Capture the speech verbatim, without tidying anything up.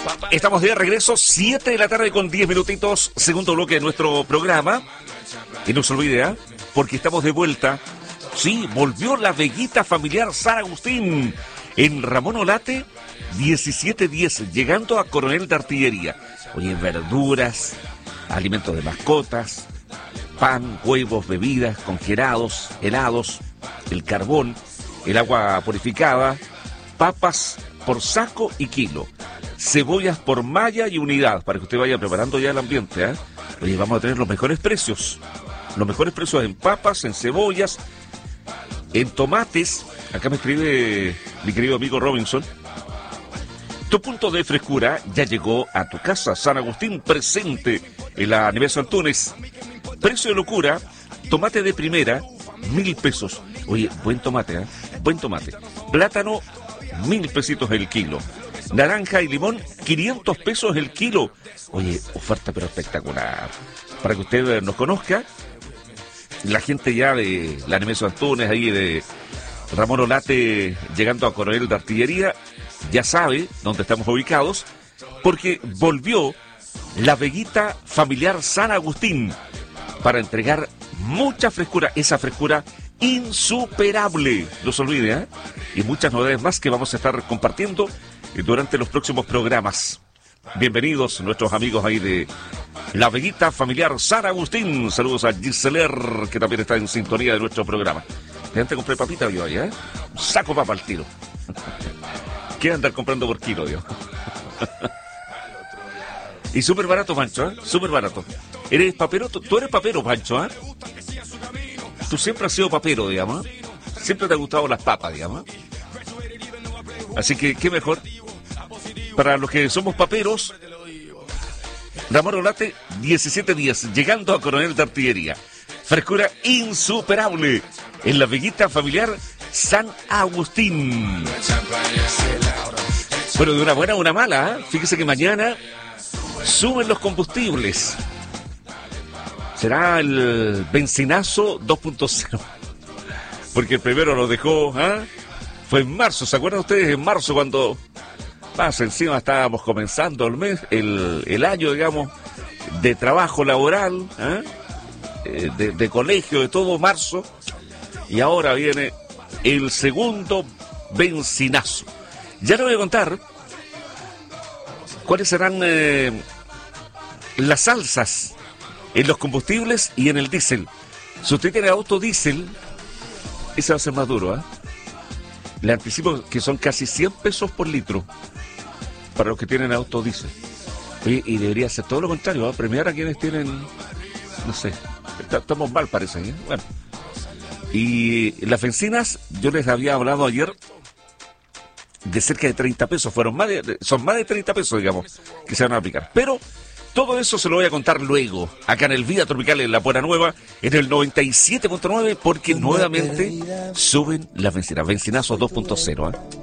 Estamos de regreso, siete de la tarde con diez minutitos, segundo bloque de nuestro programa. Y no se olvide, ¿eh? Porque estamos de vuelta. Sí, volvió la veguita familiar San Agustín en Ramón Olate, diecisiete diez, llegando a Coronel de Artillería. Oye, verduras, alimentos de mascotas, pan, huevos, bebidas, congelados, helados, el carbón, el agua purificada, papas por saco y kilo, cebollas por malla y unidad, para que usted vaya preparando ya el ambiente, ¿eh? Oye, vamos a tener los mejores precios, los mejores precios en papas, en cebollas, en tomates. Acá me escribe mi querido amigo Robinson. Tu punto de frescura ya llegó a tu casa. San Agustín presente en la Nemesio Antunes. Precio de locura, tomate de primera, mil pesos. Oye, buen tomate, ¿eh? Buen tomate. Plátano, mil pesitos el kilo. Naranja y limón, quinientos pesos el kilo. Oye, oferta pero espectacular. Para que usted nos conozca, la gente ya de la Nemesio Antunes, ahí de Ramón Olate, llegando a Coronel de Artillería, ya sabe dónde estamos ubicados, porque volvió la veguita familiar San Agustín para entregar mucha frescura, esa frescura insuperable, no se olvide, ¿eh? Y muchas novedades más que vamos a estar compartiendo durante los próximos programas. Bienvenidos nuestros amigos ahí de la veguita familiar San Agustín. Saludos a Giseler, que también está en sintonía de nuestro programa. De antes compré papita yo ahí, ¿eh? Un saco papa al tiro. ¿Qué andar comprando por kilo, Dios? Y súper barato, Pancho, ¿eh? Súper barato. ¿Eres papero? Tú eres papero, Pancho, ¿eh? Tú siempre has sido papero, digamos. Siempre te han gustado las papas, digamos. Así que, ¿qué mejor? Para los que somos paperos, Ramón Olate, diecisiete diez, llegando a Coronel de Artillería. Frescura insuperable en la veguita familiar San Agustín. Bueno, de una buena a una mala, ¿eh? Fíjese que mañana suben los combustibles. Será el benzinazo dos punto cero. Porque el primero lo dejó, ¿eh? Fue en marzo, ¿se acuerdan ustedes? En marzo, cuando más encima estábamos comenzando el mes, el, el año, digamos, de trabajo laboral, ¿eh? de, de colegio, de todo marzo. Y ahora viene el segundo benzinazo. Ya le voy a contar cuáles serán eh, las salsas en los combustibles y en el diésel. Si usted tiene auto diésel, ese va a ser más duro, ¿eh? Le anticipo que son casi cien pesos por litro para los que tienen auto diésel. Oye, y debería ser todo lo contrario, ¿eh? Premiar a quienes tienen, no sé, estamos mal parece, ¿eh? Bueno. Y las bencinas, yo les había hablado ayer de cerca de treinta pesos, fueron más de, son más de treinta pesos, digamos, que se van a aplicar. Pero todo eso se lo voy a contar luego, acá en el Vida Tropical, en La Buena Nueva, en el noventa y siete punto nueve, porque nuevamente suben las bencinas, bencinazos dos punto cero, ¿eh?